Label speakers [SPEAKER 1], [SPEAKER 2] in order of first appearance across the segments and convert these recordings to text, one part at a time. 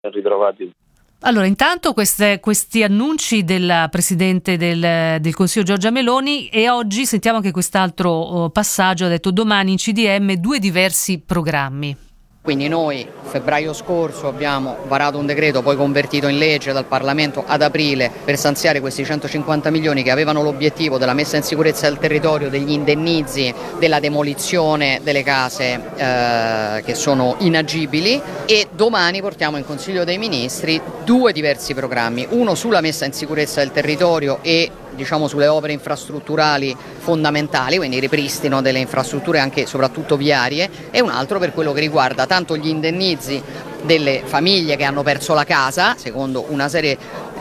[SPEAKER 1] ritrovati.
[SPEAKER 2] Allora, intanto questi annunci della Presidente del Consiglio Giorgia Meloni, e oggi sentiamo anche quest'altro passaggio, ha detto domani in CDM 2 diversi programmi.
[SPEAKER 3] Quindi noi febbraio scorso abbiamo varato un decreto poi convertito in legge dal Parlamento ad aprile per stanziare questi 150 milioni che avevano l'obiettivo della messa in sicurezza del territorio, degli indennizzi, della demolizione delle case che sono inagibili, e domani portiamo in Consiglio dei Ministri 2 diversi programmi, uno sulla messa in sicurezza del territorio e sulle opere infrastrutturali fondamentali, quindi ripristino delle infrastrutture anche soprattutto viarie, e un altro per quello che riguarda tanto gli indennizzi delle famiglie che hanno perso la casa secondo una serie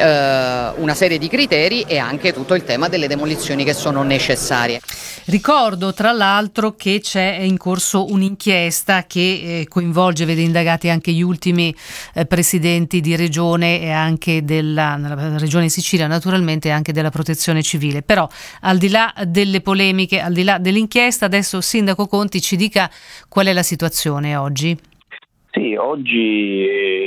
[SPEAKER 3] di criteri, e anche tutto il tema delle demolizioni che sono necessarie.
[SPEAKER 2] Ricordo tra l'altro che c'è in corso un'inchiesta che coinvolge, vede indagati anche gli ultimi presidenti di regione e anche nella regione Sicilia, naturalmente anche della protezione civile. Però al di là delle polemiche, al di là dell'inchiesta, adesso Sindaco Conti ci dica qual è la situazione oggi.
[SPEAKER 1] Sì, oggi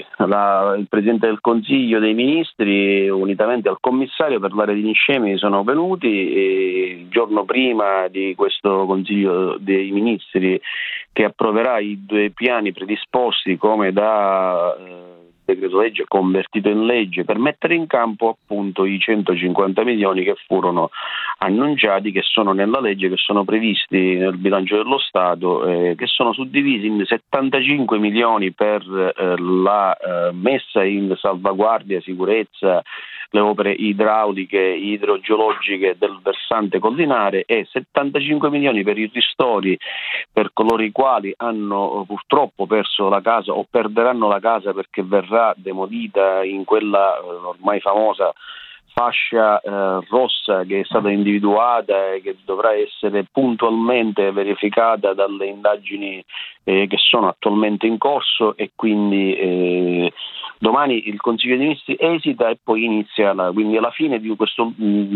[SPEAKER 1] il Presidente del Consiglio dei Ministri, unitamente al Commissario per l'area di Niscemi, sono venuti il giorno prima di questo Consiglio dei Ministri che approverà i 2 piani predisposti come da decreto legge convertito in legge per mettere in campo appunto i 150 milioni che furono annunciati, che sono nella legge, che sono previsti nel bilancio dello Stato, che sono suddivisi in 75 milioni per la messa in salvaguardia, sicurezza, le opere idrauliche, idrogeologiche del versante collinare, e 75 milioni per i ristori per coloro i quali hanno purtroppo perso la casa o perderanno la casa perché verrà demolita in quella ormai famosa fascia rossa che è stata individuata e che dovrà essere puntualmente verificata dalle indagini che sono attualmente in corso, e quindi domani il Consiglio dei Ministri esita e poi inizia quindi alla fine di questo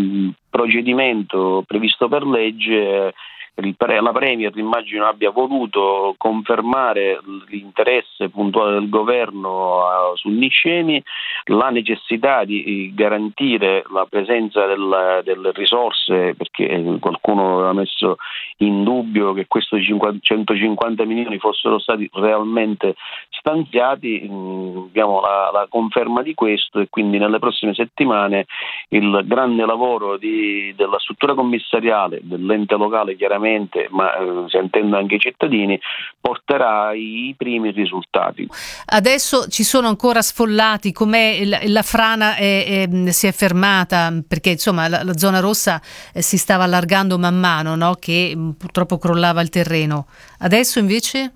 [SPEAKER 1] procedimento previsto per legge. La Premier immagino abbia voluto confermare l'interesse puntuale del governo su Niscemi, la necessità di garantire la presenza delle risorse, perché qualcuno aveva messo in dubbio che questi 150 milioni fossero stati realmente stanziati. Abbiamo la conferma di questo, e quindi nelle prossime settimane il grande lavoro della struttura commissariale, dell'ente locale chiaramente, ma sentendo anche i cittadini, porterà i primi risultati.
[SPEAKER 2] Adesso ci sono ancora sfollati, com'è la frana si è fermata, perché insomma la zona rossa si stava allargando man mano, no? Che purtroppo crollava il terreno. Adesso invece?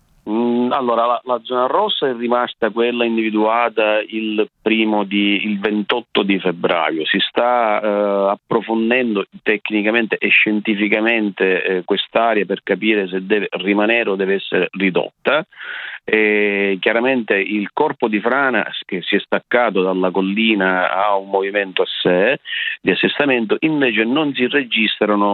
[SPEAKER 1] Allora, la zona rossa è rimasta quella individuata il 28 di febbraio. Si sta approfondendo tecnicamente e scientificamente quest'area per capire se deve rimanere o deve essere ridotta. Chiaramente il corpo di frana che si è staccato dalla collina ha un movimento a sé di assestamento, invece non si registrano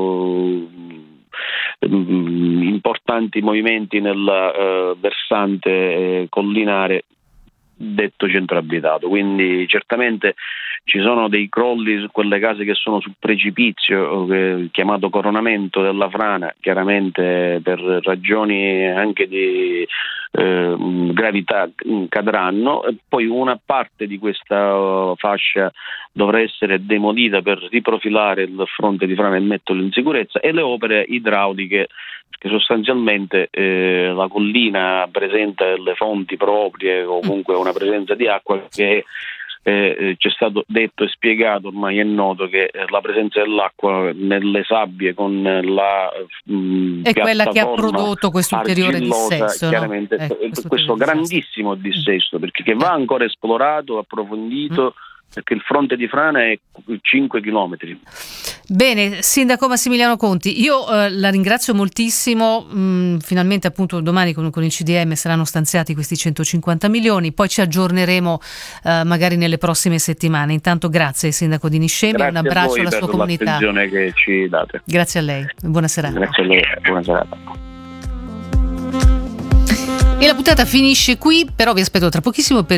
[SPEAKER 1] importanti movimenti nel versante collinare detto centro abitato, quindi certamente ci sono dei crolli su quelle case che sono sul precipizio chiamato coronamento della frana, chiaramente per ragioni anche di gravità cadranno, e poi una parte di questa fascia dovrà essere demolita per riprofilare il fronte di frana e metterlo in sicurezza, e le opere idrauliche, che sostanzialmente la collina presenta delle fonti proprie o comunque una presenza di acqua che c'è stato detto e spiegato, ormai è noto che la presenza dell'acqua nelle sabbie con la
[SPEAKER 2] è quella che ha prodotto questo ulteriore dissesto,
[SPEAKER 1] chiaramente,
[SPEAKER 2] no?
[SPEAKER 1] questo grandissimo dissesto, perché che va ancora esplorato, approfondito, perché il fronte di frana è 5 chilometri.
[SPEAKER 2] Bene, Sindaco Massimiliano Conti, io la ringrazio moltissimo. Finalmente appunto domani con il CDM saranno stanziati questi 150 milioni, poi ci aggiorneremo magari nelle prossime settimane. Intanto grazie Sindaco di Niscemi, un abbraccio alla sua comunità.
[SPEAKER 1] Grazie per l'attenzione che ci date.
[SPEAKER 2] Grazie a lei, buona serata.
[SPEAKER 1] Grazie a lei, buona serata.
[SPEAKER 2] E la puntata finisce qui, però vi aspetto tra pochissimo per